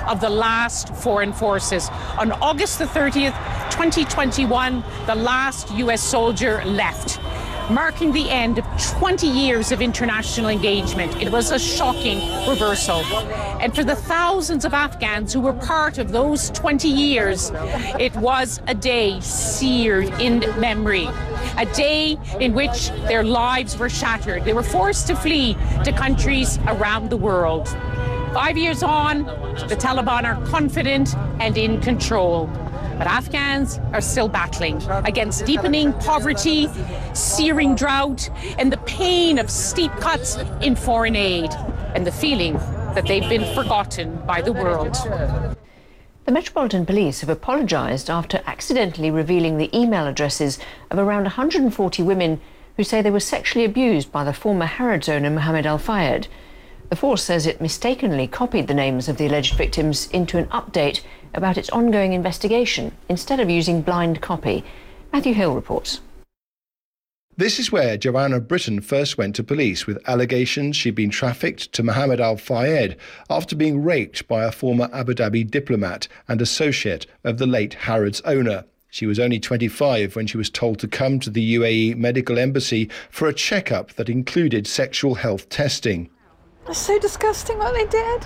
of the last foreign forces. On August the 30th, 2021, the last US soldier left, marking the end of 20 years of international engagement. It was a shocking reversal. And for the thousands of Afghans who were part of those 20 years, it was a day seared in memory. A day in which their lives were shattered. They were forced to flee to countries around the world. 5 years on, the Taliban are confident and in control. But Afghans are still battling against deepening poverty, searing drought, and the pain of steep cuts in foreign aid, and the feeling that they've been forgotten by the world. The Metropolitan Police have apologised after accidentally revealing the email addresses of around 140 women who say they were sexually abused by the former Harrods owner Mohammed Al Fayed. The force says it mistakenly copied the names of the alleged victims into an update about its ongoing investigation instead of using blind copy. Matthew Hill reports. This is where Joanna Britton first went to police with allegations she'd been trafficked to Mohammed Al Fayed after being raped by a former Abu Dhabi diplomat and associate of the late Harrods owner. She was only 25 when she was told to come to the UAE medical embassy for a checkup that included sexual health testing. It's so disgusting what they did.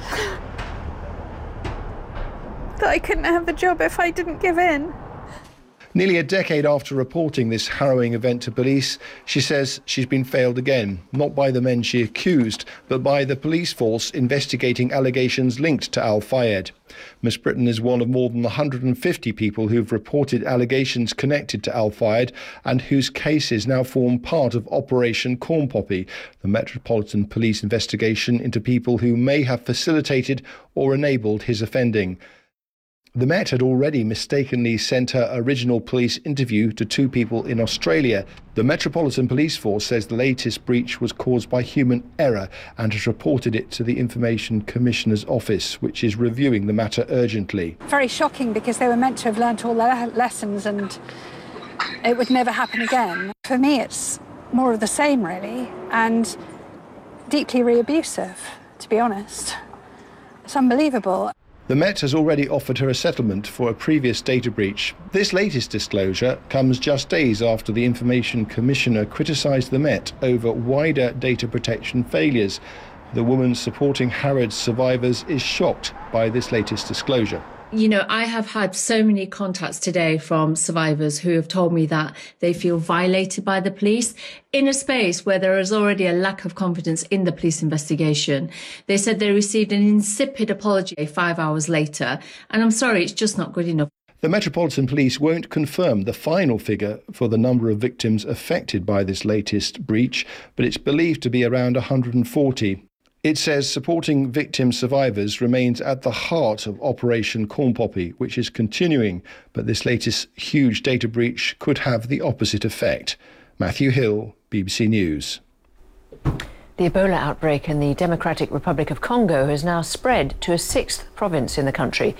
That I couldn't have the job if I didn't give in. Nearly a decade after reporting this harrowing event to police, she says she's been failed again, not by the men she accused, but by the police force investigating allegations linked to Al Fayed. Ms Britton is one of more than 150 people who've reported allegations connected to Al Fayed and whose cases now form part of Operation Corn Poppy, the Metropolitan Police investigation into people who may have facilitated or enabled his offending. The Met had already mistakenly sent her original police interview to two people in Australia. The Metropolitan Police Force says the latest breach was caused by human error and has reported it to the Information Commissioner's office, which is reviewing the matter urgently. Very shocking because they were meant to have learnt all their lessons and it would never happen again. For me, it's more of the same, really, and deeply re-abusive, to be honest. It's unbelievable. The Met has already offered her a settlement for a previous data breach. This latest disclosure comes just days after the Information Commissioner criticised the Met over wider data protection failures. The woman supporting Harrods survivors is shocked by this latest disclosure. You know, I have had so many contacts today from survivors who have told me that they feel violated by the police in a space where there is already a lack of confidence in the police investigation. They said they received an insipid apology 5 hours later, and I'm sorry, it's just not good enough. The Metropolitan Police won't confirm the final figure for the number of victims affected by this latest breach, but it's believed to be around 140. It says supporting victim survivors remains at the heart of Operation Corn Poppy, which is continuing, but this latest huge data breach could have the opposite effect. Matthew Hill, BBC News. The Ebola outbreak in the Democratic Republic of Congo has now spread to a sixth province in the country.